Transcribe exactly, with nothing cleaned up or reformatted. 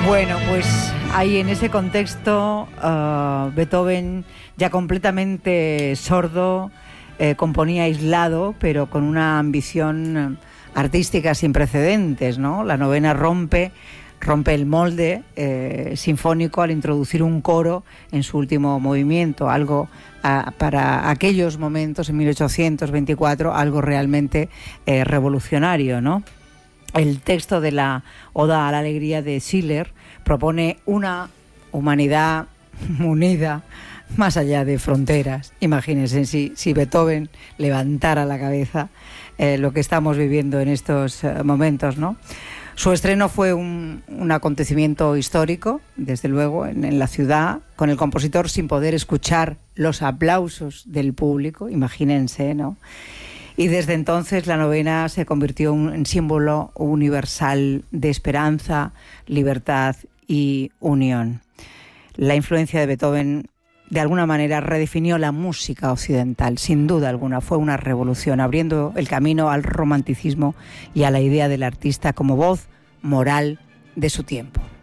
Bueno, pues ahí en ese contexto, uh, Beethoven, ya completamente sordo, eh, componía aislado, pero con una ambición artística sin precedentes, ¿no? La novena rompe, rompe el molde eh, sinfónico al introducir un coro en su último movimiento, algo a, para aquellos momentos, en mil ochocientos veinticuatro, algo realmente eh, revolucionario, ¿no? El texto de la Oda a la Alegría de Schiller propone una humanidad unida más allá de fronteras. Imagínense si, si Beethoven levantara la cabeza, eh, lo que estamos viviendo en estos eh, momentos, ¿no? Su estreno fue un, un acontecimiento histórico, desde luego, en, en la ciudad, con el compositor sin poder escuchar los aplausos del público, imagínense, ¿no? Y desde entonces la novena se convirtió en símbolo universal de esperanza, libertad y unión. La influencia de Beethoven de alguna manera redefinió la música occidental, sin duda alguna. Fue una revolución, abriendo el camino al romanticismo y a la idea del artista como voz moral de su tiempo.